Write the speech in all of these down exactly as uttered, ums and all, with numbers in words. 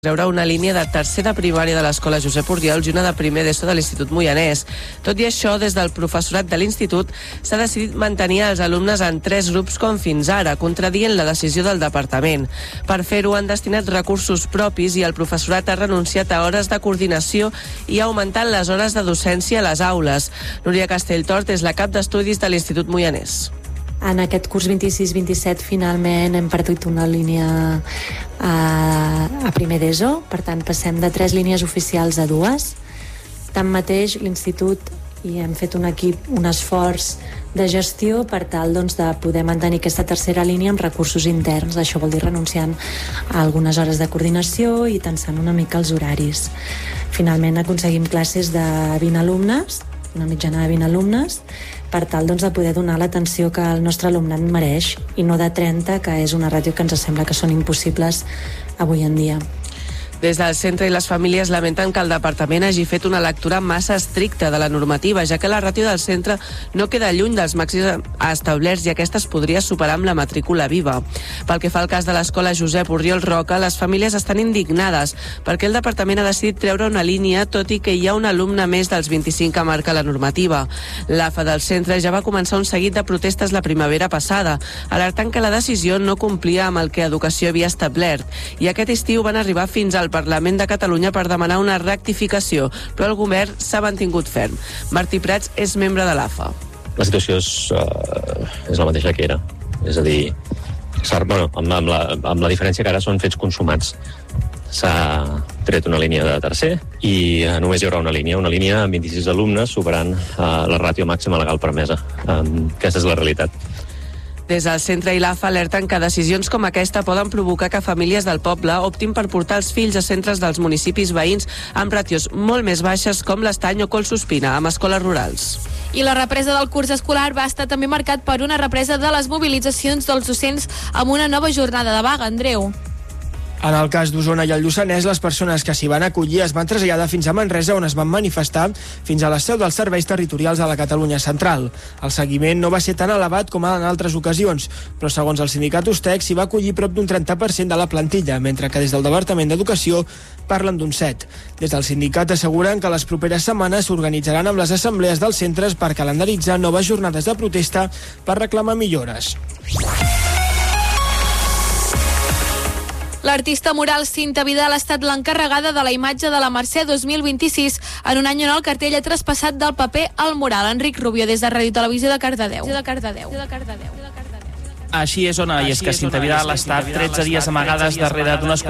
Treure una línia de tercer de primària de l'Escola Josep Orriols i una de primer d'ESO de l'Institut Moianès. Tot i això, des del professorat de l'Institut s'ha decidit mantenir els alumnes en tres grups com fins ara, contradient la decisió del departament. Per fer-ho han destinat recursos propis i el professorat ha renunciat a hores de coordinació i ha augmentat les hores de docència a les aules. Núria Castelltort és la cap d'estudis de l'Institut Moianès. En aquest curs vint-i-sis vint-i-set finalment hem perdut una línia a, a primer d'ESO, per tant passem de tres línies oficials a dues. Tanmateix l'Institut i hem fet un equip, un esforç de gestió per tal doncs, de poder mantenir aquesta tercera línia amb recursos interns. Això vol dir renunciant a algunes hores de coordinació i tensant una mica els horaris. Finalment aconseguim classes de vint alumnes, una mitjana de vint alumnes, per tal doncs, de poder donar l'atenció que el nostre alumnat mereix i no de trenta, que és una ràtio que ens sembla que són impossibles avui en dia. Des del centre i les famílies lamenten que el departament hagi fet una lectura massa estricta de la normativa, ja que la ràtio del centre no queda lluny dels màxims establerts i aquesta es podria superar amb la matrícula viva. Pel que fa al cas de l'escola Josep Orriols Roca, les famílies estan indignades perquè el departament ha decidit treure una línia, tot i que hi ha un alumne més dels vint-i-cinc que marca la normativa. L'A F A del centre ja va començar un seguit de protestes la primavera passada, alertant que la decisió no complia amb el que Educació havia establert, i aquest estiu van arribar fins al Parlament de Catalunya per demanar una rectificació, però el govern s'ha mantingut ferm. Martí Prats és membre de l'A F A. La situació és, uh, és la mateixa que era. És a dir, bueno, amb, amb, la, amb la diferència que ara són fets consumats. S'ha tret una línia de tercer i uh, només hi haurà una línia, una línia amb vint-i-sis alumnes superant uh, la ràtio màxima legal permesa. Um, aquesta és la realitat. Des del centre i l'A F A alerten que decisions com aquesta poden provocar que famílies del poble optin per portar els fills a centres dels municipis veïns amb ràtios molt més baixes com l'Estany o Collsospina, amb escoles rurals. I la represa del curs escolar va estar també marcat per una represa de les mobilitzacions dels docents amb una nova jornada de vaga. Andreu. En el cas d'Osona i el Lluçanès, les persones que s'hi van acollir es van traslladar fins a Manresa, on es van manifestar fins a la seu dels serveis territorials de la Catalunya Central. El seguiment no va ser tan elevat com en altres ocasions, però segons el sindicat Ustec s'hi va acollir prop d'un trenta per cent de la plantilla, mentre que des del Departament d'Educació parlen d'un set. Des del sindicat asseguren que les properes setmanes s'organitzaran amb les assemblees dels centres per calendaritzar noves jornades de protesta per reclamar millores. L'artista mural Cinta Vidal ha estat l'encarregada de la imatge de la Mercè dos mil vint-i-sis en un any on el cartell ha traspassat del paper al mural. Enric Rubio, des de Ràdio Televisió de Cardedeu. De Cardedeu. De Cardedeu. Així és, Ona, i és que Cinta Vidal ha estat tretze dies amagades darrere d'unes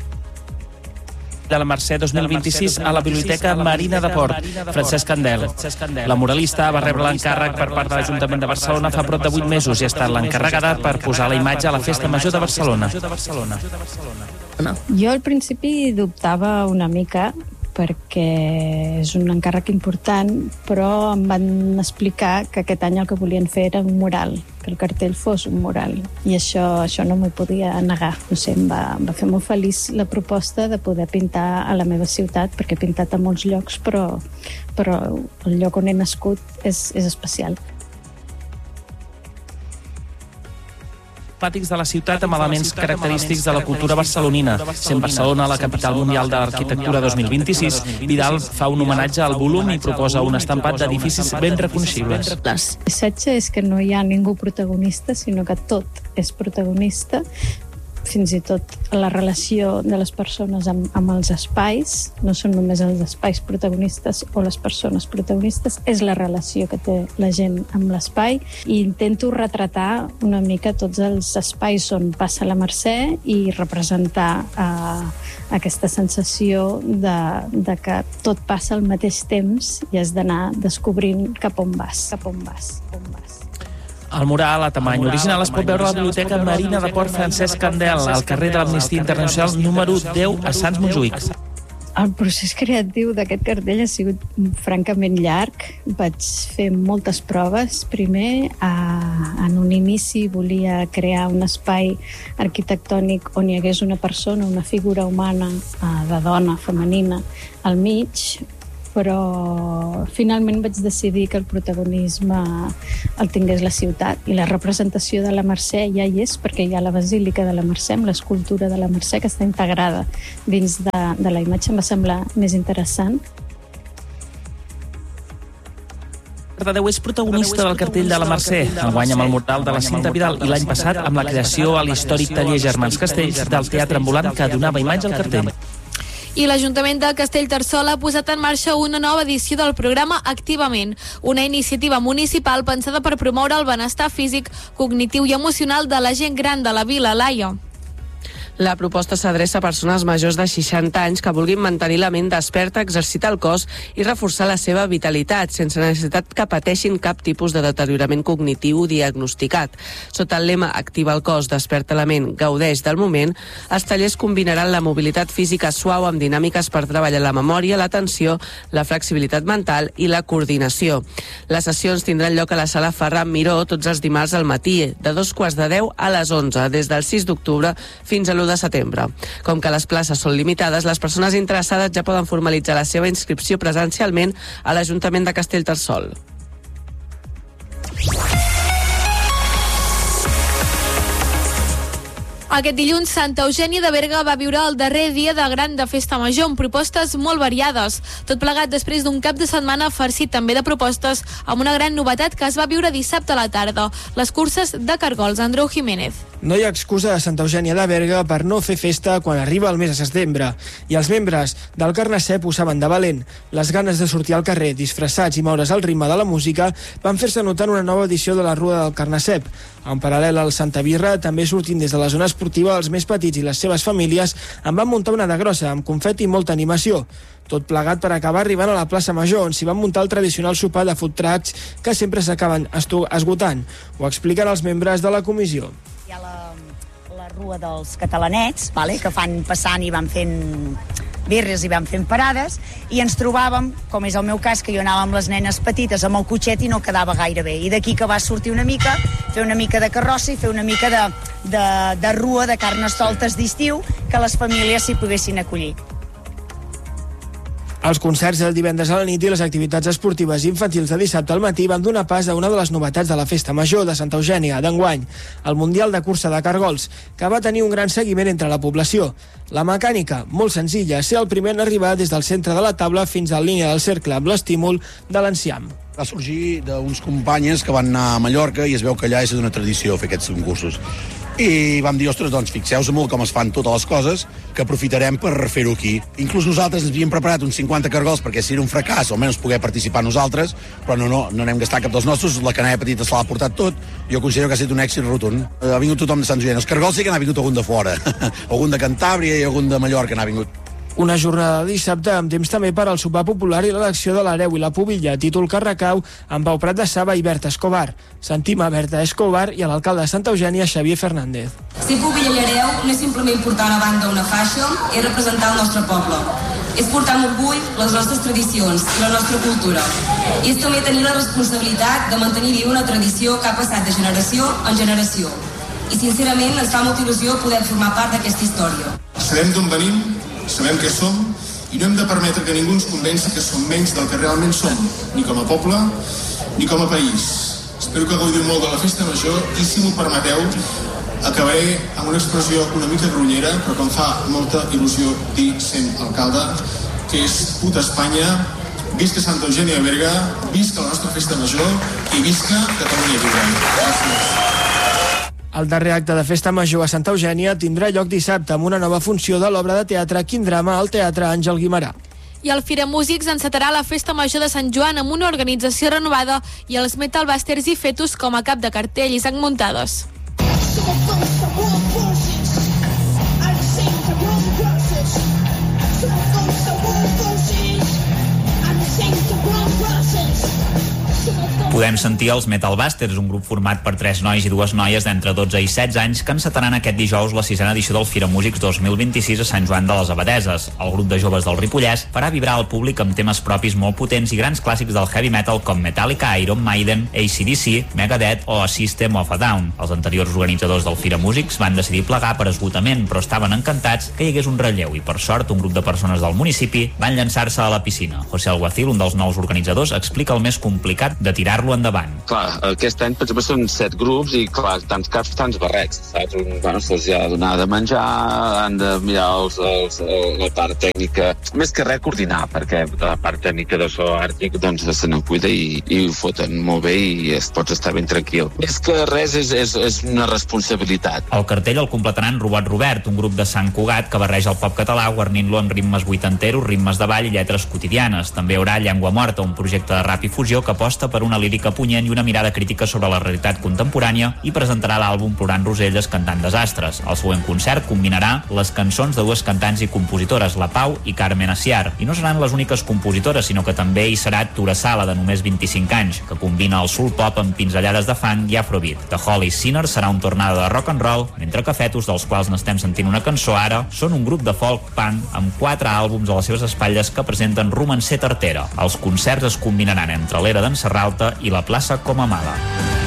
de la Mercè dos mil vint-i-sis a la Biblioteca Marina de Port, Francesc Candel. La muralista va rebre l'encàrrec per part de l'Ajuntament de Barcelona fa prop de vuit mesos i ha estat l'encarregada per posar la imatge a la Festa Major de Barcelona. Jo al principi dubtava una mica perquè és un encàrrec important, però em van explicar que aquest any el que volien fer era un mural, que el cartell fos un mural, i això, això no m'ho podia negar. No sé, em va, em va fer molt feliç la proposta de poder pintar a la meva ciutat, perquè he pintat a molts llocs, però, però el lloc on he nascut és, és especial. Pàtics de la ciutat amb elements característics de la cultura barcelonina. Sent Barcelona la capital mundial de l'arquitectura dos mil vint-i-sis, Vidal fa un homenatge al volum i proposa un estampat d'edificis ben reconeixibles. El missatge és que no hi ha ningú protagonista, sinó que tot és protagonista, fins i tot la relació de les persones amb, amb els espais. No són només els espais protagonistes o les persones protagonistes, és la relació que té la gent amb l'espai, i intento retratar una mica tots els espais on passa la Mercè i representar eh, aquesta sensació de, de que tot passa al mateix temps i has d'anar descobrint cap on vas, cap on vas, cap on vas. El mural a tamany original es pot veure a la Biblioteca Marina de Port Francesc Candel, al carrer de l'Amnistia Internacional número deu a Sants Montjuïc. El procés creatiu d'aquest cartell ha sigut francament llarg. Vaig fer moltes proves. Primer, en un inici volia crear un espai arquitectònic on hi hagués una persona, una figura humana de dona femenina al mig, però finalment vaig decidir que el protagonisme el tingués la ciutat, i la representació de la Mercè ja hi és, perquè hi ha la Basílica de la Mercè amb l'escultura de la Mercè que està integrada dins de, de la imatge. Em va semblar més interessant. Cardedeu és protagonista del cartell de la Mercè, enguany amb el mural de la Cinta Vidal i l'any passat amb la creació a l'històric taller Germans Castells del teatre ambulant que donava imatge al cartell. I l'Ajuntament de Castellterçol ha posat en marxa una nova edició del programa Activament, una iniciativa municipal pensada per promoure el benestar físic, cognitiu i emocional de la gent gran de la vila, Laia. La proposta s'adreça a persones majors de seixanta anys que vulguin mantenir la ment desperta, exercitar el cos i reforçar la seva vitalitat, sense necessitat que pateixin cap tipus de deteriorament cognitiu diagnosticat. Sota el lema Activa el cos, desperta la ment, gaudeix del moment, els tallers combinaran la mobilitat física suau amb dinàmiques per treballar la memòria, l'atenció, la flexibilitat mental i la coordinació. Les sessions tindran lloc a la sala Ferran Miró tots els dimarts al matí, de dos quarts de deu a les onze, des del sis d'octubre fins a l'u de setembre. Com que les places són limitades, les persones interessades ja poden formalitzar la seva inscripció presencialment a l'Ajuntament de Castellterçol. Aquest dilluns, Santa Eugènia de Berga va viure el darrer dia de Gran de Festa Major amb propostes molt variades. Tot plegat després d'un cap de setmana farcit també de propostes amb una gran novetat que es va viure dissabte a la tarda, les curses de cargols. Andreu Jiménez. No hi ha excusa a Santa Eugènia de Berga per no fer festa quan arriba el mes de setembre. I els membres del Carnacep ho saben de valent. Les ganes de sortir al carrer disfressats i moure's al ritme de la música van fer-se notar en una nova edició de la Rua del Carnacep. En paral·lel al Santa Birra, també sortint des de la zona esportiva, els més petits i les seves famílies en van muntar una de grossa, amb confeti i molta animació. Tot plegat per acabar arribant a la plaça Major, on s'hi van muntar el tradicional sopar de food trucks que sempre s'acaben esgotant. Ho expliquen els membres de la comissió. Hi ha la, la Rua dels Catalanets, vale, que fan passant i van fent birres i van fent parades, i ens trobàvem, com és el meu cas, que jo anava amb les nenes petites amb el cotxet i no quedava gaire bé. I d'aquí que va sortir una mica, fer una mica de carrossa i fer una mica de, de, de rua, de carnestoltes d'estiu, que les famílies s'hi poguessin acollir. Els concerts del divendres a la nit i les activitats esportives i infantils de dissabte al matí van donar pas a una de les novetats de la Festa Major de Santa Eugènia d'enguany, el Mundial de Cursa de Cargols, que va tenir un gran seguiment entre la població. La mecànica, molt senzilla, ser el primer en arribar des del centre de la taula fins a la línia del cercle amb l'estímul de l'enciam. Va sorgir d'uns companyes que van anar a Mallorca i es veu que allà és una tradició fer aquests concursos. I vam dir, ostres, doncs fixeu-vos molt com es fan totes les coses, que aprofitarem per fer-ho aquí. Inclús nosaltres ens havíem preparat uns cinquanta cargols perquè si era un fracàs, almenys poder participar nosaltres, però no, no, no n'hem gastat cap dels nostres, la canalla petita se l'ha portat tot, jo considero que ha estat un èxit rotund. Ha vingut tothom de Sant Joan. Els cargols sí que n'ha vingut algun de fora, algun de Cantàbria i algun de Mallorca n'ha vingut. Una jornada de dissabte amb temps també per al sopar popular i l'elecció de l'hereu i la pubilla, títol que recau amb Pau Prat de Saba i Berta Escobar. Sentim a Berta Escobar i a l'alcalde de Santa Eugènia, Xavier Fernández. Ser pubilla i hereu no és simplement portar una banda o una faixa, és representar el nostre poble. És portar amb orgull les nostres tradicions i la nostra cultura. I és també tenir la responsabilitat de mantenir viva una tradició que ha passat de generació en generació. I sincerament ens fa molta il·lusió poder formar part d'aquesta història. Sabem d'on venim, sabem què som i no hem de permetre que ningú ens convenci que som menys del que realment som, ni com a poble ni com a país. Espero que gaudiu molt de la Festa Major i, si m'ho permeteu, acabaré amb una expressió una mica grollera, però que em fa molta il·lusió dir, sent alcalde, que és puta Espanya, visca Santa Eugènia de Berga, visca la nostra Festa Major i visca Catalunya Lliure. Gràcies. El darrer acte de Festa Major a Santa Eugènia tindrà lloc dissabte amb una nova funció de l'obra de teatre Quin drama al Teatre Àngel Guimerà. I el Fira Músics encetarà la Festa Major de Sant Joan amb una organització renovada i els Metal Busters i Fetus com a cap de cartell. Isaac Muntades. Podem Tornem a sentir els Metal Busters, un grup format per tres nois i dues noies d'entre dotze i setze anys que encetaran aquest dijous la sisena edició del Fira Músics dos mil vint-i-sis a Sant Joan de les Abadeses. El grup de joves del Ripollès farà vibrar el públic amb temes propis molt potents i grans clàssics del heavy metal com Metallica, Iron Maiden, A C D C, Megadeth o System of a Down. Els anteriors organitzadors del Fira Músics van decidir plegar per esgotament, però estaven encantats que hi hagués un relleu i, per sort, un grup de persones del municipi van llançar-se a la piscina. José Alguacil, un dels nous organitzadors, explica el més complicat de tirar-lo endavant. Clar, aquest any, per exemple, són set grups i, clar, tants caps, tants barrets, saps? Un, bueno, se'ls ha de donar de menjar, han de mirar els, els, la part tècnica, més que res coordinar, perquè la part tècnica de so àrtic, doncs, se n'en cuida i, i ho foten molt bé i es pots estar ben tranquil. Més que res és, és, és una responsabilitat. El cartell el completaran Robot Robert, un grup de Sant Cugat que barreja el pop català guarnint-lo amb ritmes vuitanteros, ritmes de ball i lletres quotidianes. També hi haurà Llengua Morta, un projecte de rap i fusió que aposta per una lírica punyent i una mirada crítica sobre la realitat contemporània i presentarà l'àlbum Plorant Roselles cantant desastres. El següent concert combinarà les cançons de dues cantants i compositores, la Pau i Carmen Asiar. I no seran les úniques compositores, sinó que també hi serà Tura Sala, de només vint-i-cinc anys, que combina el soul pop amb pinzellades de funk i afrobeat. The Holy Sinner serà un tornado de rock and roll, mentre que Fetus, dels quals n'estem sentint una cançó ara, són un grup de folk punk amb quatre àlbums a les seves espatlles que presenten romancer tartera. Els concerts es combinaran entre l'era d'en Serralta i la plaça Comamala.